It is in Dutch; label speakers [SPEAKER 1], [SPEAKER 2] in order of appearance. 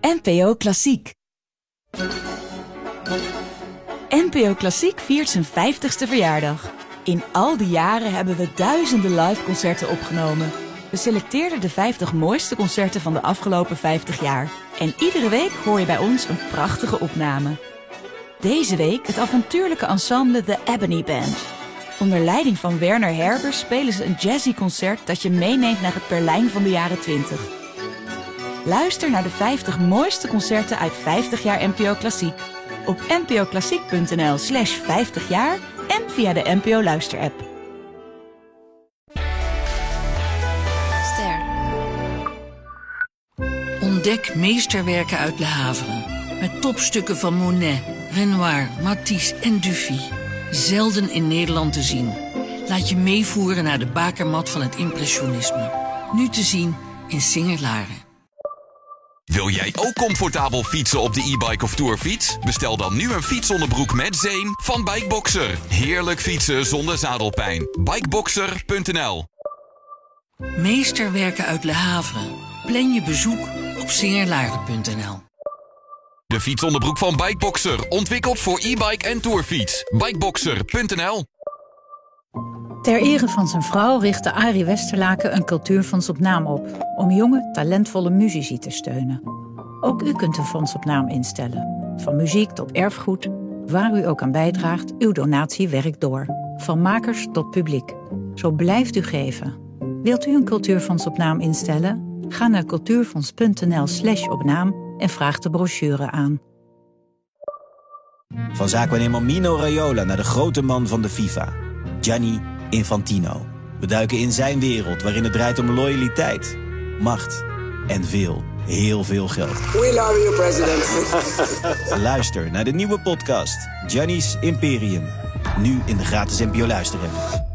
[SPEAKER 1] NPO Klassiek. NPO Klassiek viert zijn 50ste verjaardag. In al die jaren hebben we duizenden liveconcerten opgenomen. We selecteerden de 50 mooiste concerten van de afgelopen 50 jaar. En iedere week hoor je bij ons een prachtige opname. Deze week het avontuurlijke ensemble The Ebony Band. Onder leiding van Werner Herbers spelen ze een jazzy concert dat je meeneemt naar het Berlijn van de jaren 20. Luister naar de 50 mooiste concerten uit 50 jaar NPO Klassiek. Op npoklassiek.nl/50 jaar en via de NPO Luister-app.
[SPEAKER 2] Ster. Ontdek meesterwerken uit Le Havre. Met topstukken van Monet, Renoir, Matisse en Dufy. Zelden in Nederland te zien. Laat je meevoeren naar de bakermat van het impressionisme. Nu te zien in Singer-Laren.
[SPEAKER 3] Wil jij ook comfortabel fietsen op de e-bike of tourfiets? Bestel dan nu een fietsonderbroek met zeem van Bikeboxer. Heerlijk fietsen zonder zadelpijn. Bikeboxer.nl.
[SPEAKER 2] Meesterwerken uit Le Havre. Plan je bezoek op Singerlaren.nl.
[SPEAKER 3] De fietsonderbroek van Bikeboxer. Ontwikkeld voor e-bike en tourfiets. Bikeboxer.nl.
[SPEAKER 4] Ter ere van zijn vrouw richtte Arie Westerlaken een cultuurfonds op naam op, om jonge, talentvolle muzici te steunen. Ook u kunt een fonds op naam instellen. Van muziek tot erfgoed, waar u ook aan bijdraagt, uw donatie werkt door. Van makers tot publiek. Zo blijft u geven. Wilt u een cultuurfonds op naam instellen? Ga naar cultuurfonds.nl/opnaam en vraag de brochure aan.
[SPEAKER 5] Van zaakwaarnemer Mino Raiola naar de grote man van de FIFA, Gianni Infantino. We duiken in zijn wereld waarin het draait om loyaliteit, macht en heel veel geld.
[SPEAKER 6] We love you, president.
[SPEAKER 5] Luister naar de nieuwe podcast Gianni's Imperium. Nu in de gratis NPO Luister-app.